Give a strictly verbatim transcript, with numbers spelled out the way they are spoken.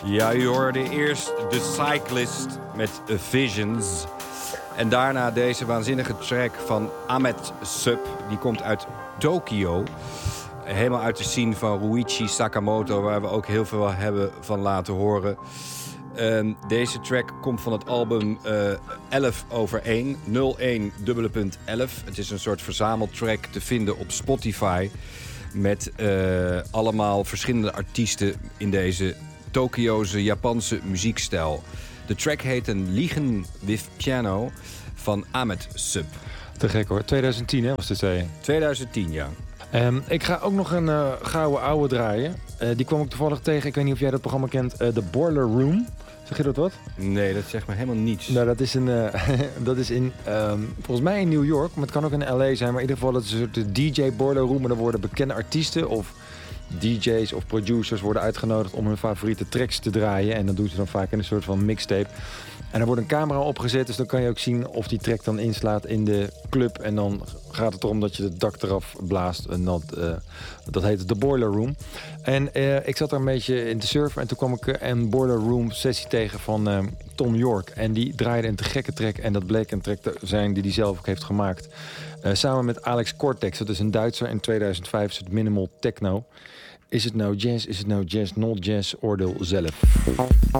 Ja, u hoorde eerst The Cyclist met Visions. En daarna deze waanzinnige track van Ahmet Sub. Die komt uit Tokio. Helemaal uit de scene van Ruichi Sakamoto, waar we ook heel veel hebben van laten horen. Um, deze track komt van het album uh, elf over één. nul één dubbele punt elf. Het is een soort verzameltrack te vinden op Spotify. Met uh, allemaal verschillende artiesten in deze Tokioze Japanse muziekstijl. De track heet een Liegen with Piano van Ahmet Sub. Te gek hoor. twintig tien hè, was dit zei je? twintig tien, ja. Um, ik ga ook nog een uh, gouden ouwe draaien. Uh, die kwam ik toevallig tegen. Ik weet niet of jij dat programma kent. Uh, The Boiler Room. Zeg je dat wat? Nee, dat zegt me helemaal niets. Nou, dat is, een, uh, dat is in, um, volgens mij in New York. Maar het kan ook in L A zijn. Maar in ieder geval, het is een soort D J Boiler Room. En dan worden bekende artiesten of D J's of producers worden uitgenodigd om hun favoriete tracks te draaien. En dat doen ze dan vaak in een soort van mixtape. En er wordt een camera opgezet, dus dan kan je ook zien of die track dan inslaat in de club. En dan gaat het erom dat je het dak eraf blaast. En dat, uh, dat heet de Boiler Room. En uh, ik zat daar een beetje in te surfen en toen kwam ik een Boiler Room sessie tegen van uh, Tom York. En die draaide een te gekke track en dat bleek een track te zijn die hij zelf ook heeft gemaakt. Uh, samen met Alex Cortex, dat is een Duitser. In tweeduizend vijf is het minimal techno. Is het nou jazz, is het nou jazz, not jazz? Oordeel zelf.